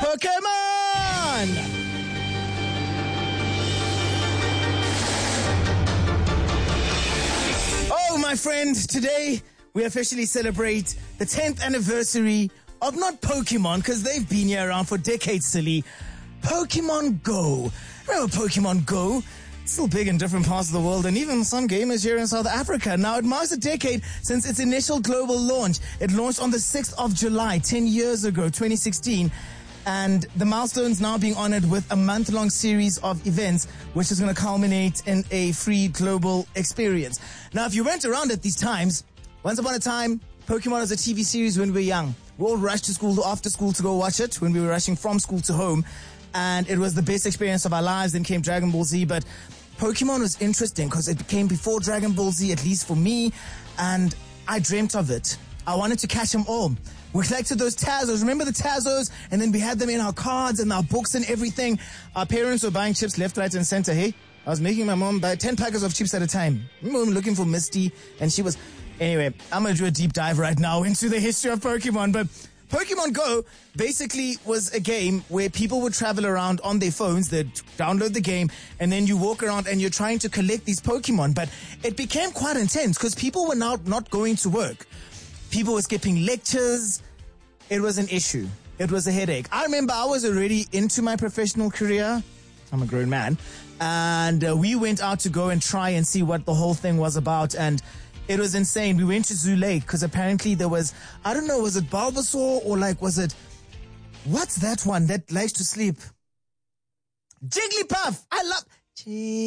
Pokemon! Oh, my friend, today we officially celebrate the 10th anniversary of not Pokemon, because they've been here around for decades, silly. Pokemon Go. Remember Pokemon Go? Still big in different parts of the world and even some gamers here in South Africa. Now, it marks a decade since its initial global launch. It launched on the 6th of July, 10 years ago, 2016. And the milestone's now being honored with a month-long series of events, which is going to culminate in a free global experience. Now, if you went around at these times, once upon a time, Pokemon was a TV series when we were young. We all rushed to school after school to go watch it when we were rushing from school to home. And it was the best experience of our lives. Then came Dragon Ball Z, but Pokemon was interesting because it came before Dragon Ball Z, at least for me, and I dreamt of it. I wanted to catch them all. We collected those Tazos. Remember the Tazos? And then we had them in our cards and our books and everything. Our parents were buying chips left, right, and center. Hey, I was making my mom buy 10 packets of chips at a time. Remember when looking for Misty, and she was... Anyway, I'm going to do a deep dive right now into the history of Pokemon, but Pokemon Go basically was a game where people would travel around on their phones. They'd download the game, and then you walk around and you're trying to collect these Pokemon. But it became quite intense because people were now not going to work. People were skipping lectures. It was an issue. It was a headache. I remember I was already into my professional career. I'm a grown man. And we went out to go and try and see what the whole thing was about. And it was insane. We went to Zoo Lake because apparently there was, I don't know, was it Bulbasaur or was it, what's that one that likes to sleep? Jigglypuff! I love...